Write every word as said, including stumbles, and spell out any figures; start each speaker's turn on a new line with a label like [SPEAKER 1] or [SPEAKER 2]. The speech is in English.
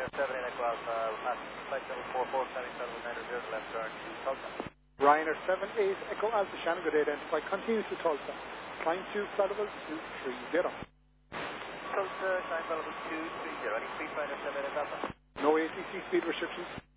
[SPEAKER 1] Ryanair seven eight Echo Alpha, pass flight level four four, climbing level nine zero, left turn to Tulsa.
[SPEAKER 2] Ryanair seven eight Echo Alpha, Shannon, good day, identify, continue to Tulsa. Climb to flight level two three zero.
[SPEAKER 1] Tulsa, climb level two three zero, any speed Ryanair seven eight Alpha?
[SPEAKER 2] No A T C speed restrictions.